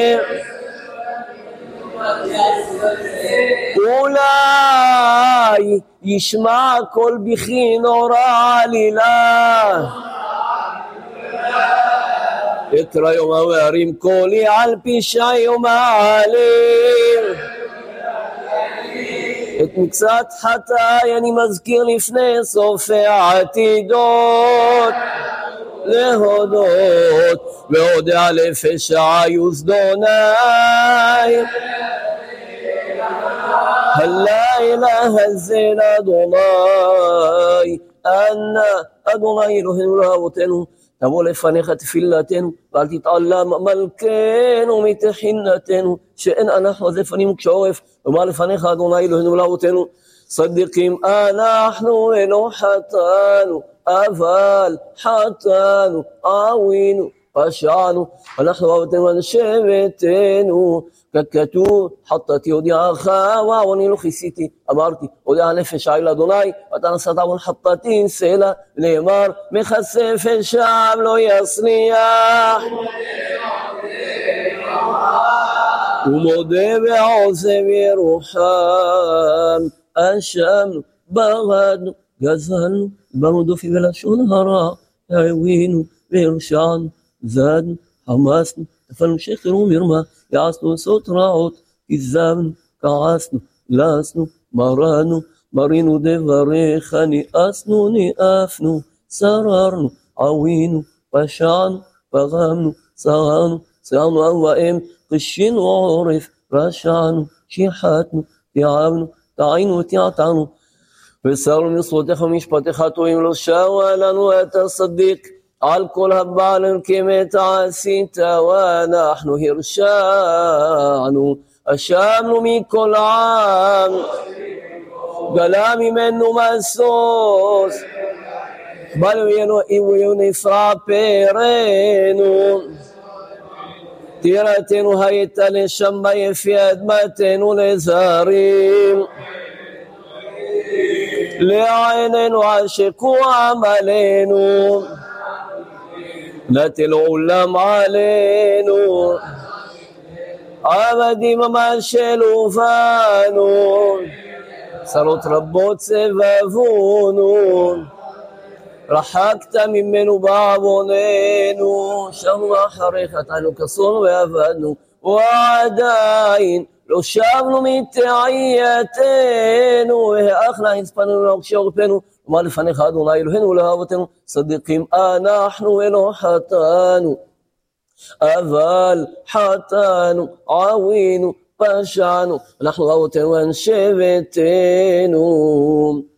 אולי ישמע קול בכי נורא עלילה, אקרא יום ההרים קולי על פשעי ומעלים, את מקצת חטאי אני מזכיר לפני סוף העתידות, להודות והודע לפשעי וזדוני. הלילה הזה לאדוני, אנא אדוני אלוהינו לאבותינו, תבוא לפניך תפילתנו, ואל תתעלם מלכנו מתחינתנו, שאין אנחנו אז לפנים כשעורף, ומה לפניך אדוני אלוהינו לאבותינו, צדיקים אנחנו אינו חטאנו, אבל חטאנו, עווינו, פשענו, אנחנו אבותינו אנשי ביתנו, ככתוב, חטאתי הודיעך ועווני לא כיסיתי, אמרתי, הודיע נפש עי לאדוני, ואתה נשאת עוון חטאתי סלע, נאמר, מכסה פשעם לא יצליח, ומודה ועוזב ירוחם, אשמנו, בגדנו, גזלנו, דיברנו דופי ולשון הרע, העווינו והרשענו, זדנו, חמסנו, נפלנו שקר ומרמה, יעשנו עשות רעות, כזבנו, כעסנו, לסנו, מרנו, מרינו דבריך, נאסנו, נאפנו, שררנו, עווינו, פשענו, פגמנו, צרנו, צרנו אב ואם, קשינו עורף, רשענו, שיחתנו, תיעבנו, טעינו ותיעתנו, וסרנו מצוותיך ומשפטיך טועים לא שרה לנו את הצדיק, על כל הבעלים כמת עשית, ואנחנו הרשענו, אשמנו מכל עם, גלה ממנו משוש, בלו נפרע פרנו, תירתנו הייתה לשם ביפי אדמתנו לזרים, לעינינו עשקו עמלנו, נטל עולם עלינו, עבדים מה שלובנו, צרות רבות סבבונו, רחקת ממנו בעווננו, שבנו אחריך תענו כסון ועבדנו, ועדיין לא שבנו מתעייתנו, והאחלה הצפנו לעוקשי עורפנו, ומה לפניך אדוני אלוהינו לאבותינו, צדיקים אנחנו אינו חטאנו, אבל חטאנו, עווינו, פשענו, אנחנו אבותינו אנשי ביתנו.